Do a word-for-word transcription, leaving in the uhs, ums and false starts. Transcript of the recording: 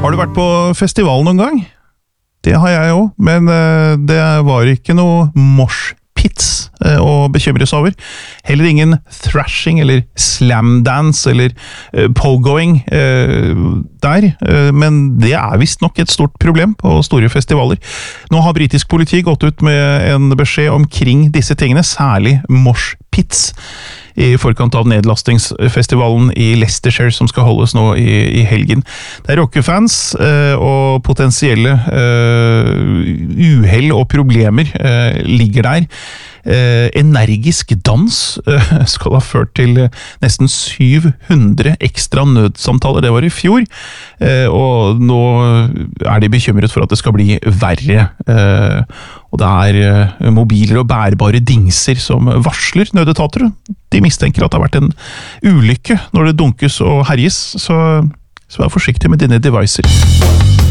Har du vært på festival noen gang? Det har jeg også, men uh, det var ikke noe moshpits uh, å bekymres over. Heller ingen thrashing eller slamdance eller uh, pogoing uh, der, uh, men det er vist nok et stort problem på store festivaler. Nå har britisk politi gått ut med en beskjed omkring disse tingene, særlig moshpits, i forkant av nedlastingsfestivalen i Leicestershire som skal holdes nå i, i helgen. Det er rockefans eh, og potensielle eh, uhell og problemer eh, ligger der. Eh, energisk dans eh, skal ha ført til nesten syv hundre ekstra nødsamtaler, det var i fjor, eh, og nå er de bekymret for at det skal bli verre. Eh, og det er eh, mobiler og bærbare dingser som varsler nødetater. De mistenker at det har vært en ulykke når det dunkes og herjes, så, så vær forsiktig med dine devices.